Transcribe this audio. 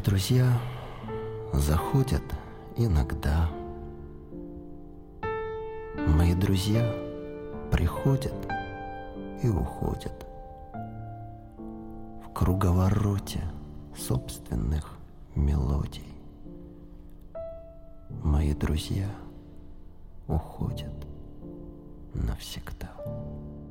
друзья заходят иногда. Мои друзья приходят и уходят в круговороте собственных мелодий. Мои друзья уходят навсегда.